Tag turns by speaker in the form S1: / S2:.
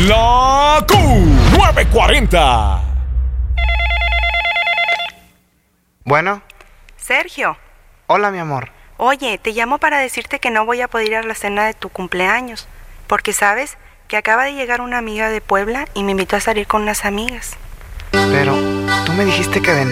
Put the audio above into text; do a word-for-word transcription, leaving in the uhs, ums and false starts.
S1: La Q nueve cuarenta.
S2: Bueno.
S3: Sergio.
S2: Hola, mi amor.
S3: Oye, te llamo para decirte que no voy a poder ir a la cena de tu cumpleaños, porque sabes que acaba de llegar una amiga de Puebla y me invitó a salir con unas amigas.
S2: Pero tú me dijiste que vendrías.